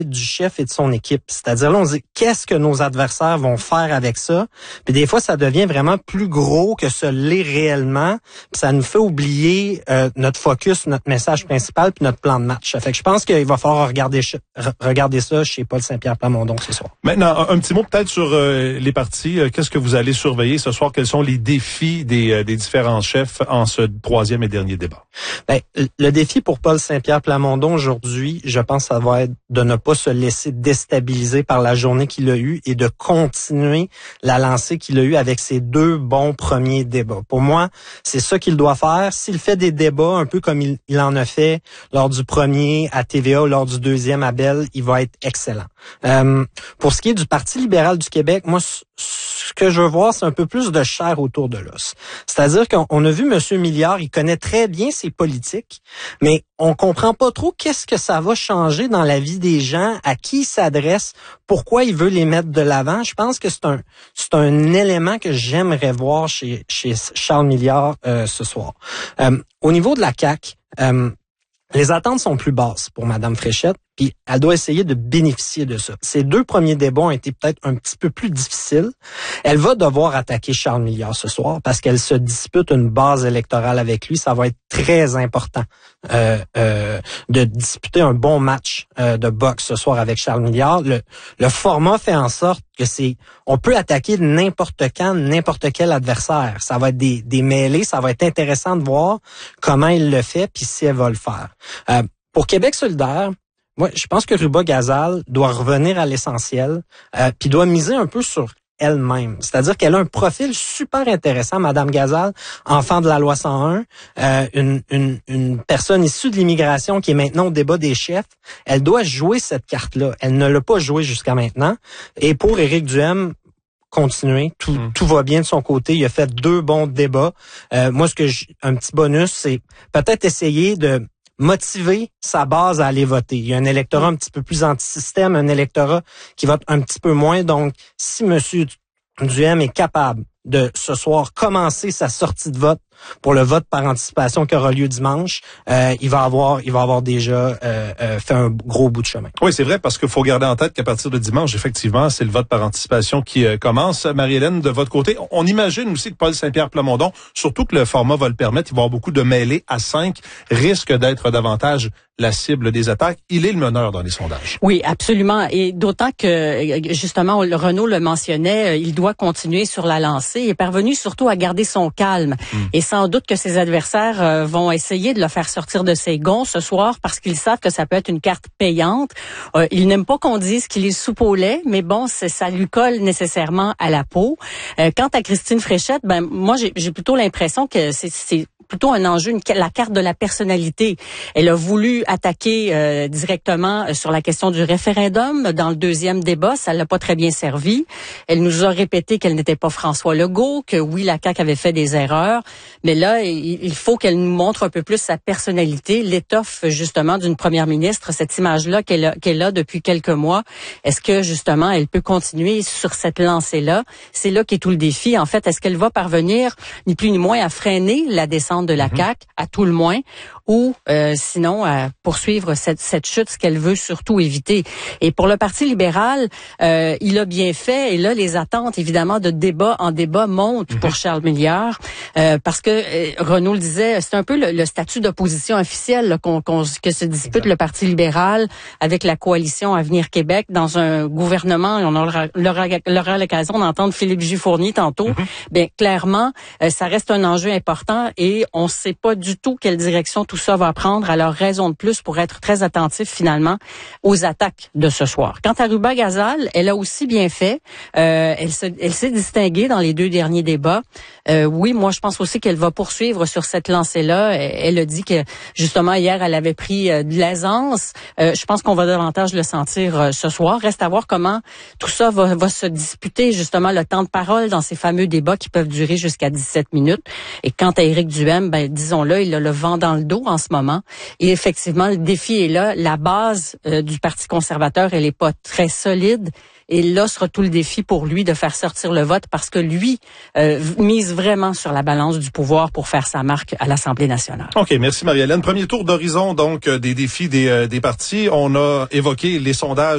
du chef et de son équipe. C'est-à-dire, là, on se dit, qu'est-ce que nos adversaires vont faire avec ça? Puis des fois, ça devient vraiment plus gros que ce l'est réellement. Puis ça nous fait oublier notre focus, notre message principal, puis notre plan de match. Fait que je pense qu'il va falloir regarder ça chez Paul Saint-Pierre Plamondon ce soir. Maintenant, un petit mot peut-être sur les parties. Qu'est-ce que vous allez surveiller ce soir? Quels sont les défis des différents chefs en ce troisième et dernier débat? Ben, le défi pour Paul Saint-Pierre Plamondon aujourd'hui, je pense, ça va être de ne pas se laisser déstabiliser par la journée qu'il a eue et de continuer la lancée qu'il a eue avec ses 2 bons premiers débats. Pour moi, c'est ça qu'il doit faire. S'il fait des débats un peu comme il en a fait lors du premier à TVA ou lors du deuxième à Bell, il va être excellent. Pour ce qui est du Parti libéral du Québec, moi, ce que je veux voir, c'est un peu plus de chair autour de l'os. C'est-à-dire qu'on a vu M. Milliard, il connaît très bien ses politiques, mais on comprend pas trop qu'est-ce que ça va changer dans la vie des gens, à qui il s'adresse, pourquoi il veut les mettre de l'avant. Je pense que c'est un élément que j'aimerais voir chez Charles Milliard ce soir. Au niveau de la CAQ, les attentes sont plus basses pour Mme Fréchette, puis elle doit essayer de bénéficier de ça. Ces 2 premiers débats ont été peut-être un petit peu plus difficiles. Elle va devoir attaquer Charles Milliard ce soir parce qu'elle se dispute une base électorale avec lui. Ça va être très important de disputer un bon match de boxe ce soir avec Charles Milliard. Le format fait en sorte que on peut attaquer n'importe quand, n'importe quel adversaire. Ça va être des mêlées, ça va être intéressant de voir comment il le fait puis si elle va le faire. Pour Québec solidaire, moi, je pense que Ruba Gazal doit revenir à l'essentiel, puis doit miser un peu sur elle-même. C'est-à-dire qu'elle a un profil super intéressant, Madame Gazal, enfant de la loi 101, une personne issue de l'immigration qui est maintenant au débat des chefs. Elle doit jouer cette carte-là. Elle ne l'a pas jouée jusqu'à maintenant. Et pour Éric Duhaime, continuer. Tout va bien de son côté. Il a fait 2 bons débats. Moi, un petit bonus, c'est peut-être essayer de motiver sa base à aller voter. Il y a un électorat un petit peu plus anti-système, un électorat qui vote un petit peu moins. Donc, si M. Duhaime est capable de ce soir commencer sa sortie de vote pour le vote par anticipation qui aura lieu dimanche, il va avoir déjà fait un gros bout de chemin. Oui, c'est vrai, parce qu'il faut garder en tête qu'à partir de dimanche, effectivement, c'est le vote par anticipation qui commence. Marie-Hélène, de votre côté, on imagine aussi que Paul Saint-Pierre Plamondon, surtout que le format va le permettre, il va y avoir beaucoup de mêlées à 5, risque d'être davantage la cible des attaques. Il est le meneur dans les sondages. Oui, absolument. Et d'autant que, justement, Renaud le mentionnait, il doit continuer sur la lancée. Il est parvenu surtout à garder son calme. Et sans doute que ses adversaires vont essayer de le faire sortir de ses gonds ce soir parce qu'ils savent que ça peut être une carte payante. Il n'aime pas qu'on dise qu'il est soupe au lait, mais bon, ça lui colle nécessairement à la peau. Quant à Christine Fréchette, moi, j'ai plutôt l'impression que c'est plutôt un enjeu, la carte de la personnalité. Elle a voulu attaquer directement sur la question du référendum dans le deuxième débat. Ça l'a pas très bien servi. Elle nous a répété qu'elle n'était pas François Legault, que oui, la CAQ avait fait des erreurs. Mais là, il faut qu'elle nous montre un peu plus sa personnalité, l'étoffe justement d'une première ministre, cette image-là qu'elle a depuis quelques mois. Est-ce que justement, elle peut continuer sur cette lancée-là? C'est là qu'est tout le défi. En fait, est-ce qu'elle va parvenir, ni plus ni moins, à freiner la descente de la CAQ, à tout le moins, ou sinon à poursuivre cette chute, ce qu'elle veut surtout éviter. Et pour le Parti libéral, il a bien fait, et là, les attentes, évidemment, de débat en débat montent pour Charles Milliard, parce que, Renaud le disait, c'est un peu le statut d'opposition officielle là, que se dispute le Parti libéral avec la coalition Avenir Québec dans un gouvernement, et on aura l'occasion d'entendre Philippe J. Fournier tantôt. Bien, clairement, ça reste un enjeu important, et on ne sait pas du tout quelle direction tout ça va prendre. Alors, raison de plus pour être très attentif, finalement, aux attaques de ce soir. Quant à Ruba Gazal, elle a aussi bien fait. Elle s'est distinguée dans les 2 derniers débats. Oui, moi, je pense aussi qu'elle va poursuivre sur cette lancée-là. Elle a dit que, justement, hier, elle avait pris de l'aisance. Je pense qu'on va davantage le sentir ce soir. Reste à voir comment tout ça va se disputer, justement, le temps de parole dans ces fameux débats qui peuvent durer jusqu'à 17 minutes. Et quant à Éric Duhaime, disons-le, il a le vent dans le dos en ce moment. Et effectivement, le défi est là. La base du Parti conservateur, elle est pas très solide. Et là sera tout le défi pour lui de faire sortir le vote parce que lui mise vraiment sur la balance du pouvoir pour faire sa marque à l'Assemblée nationale. OK, merci Marie-Hélène. Premier tour d'horizon donc des défis des partis. On a évoqué les sondages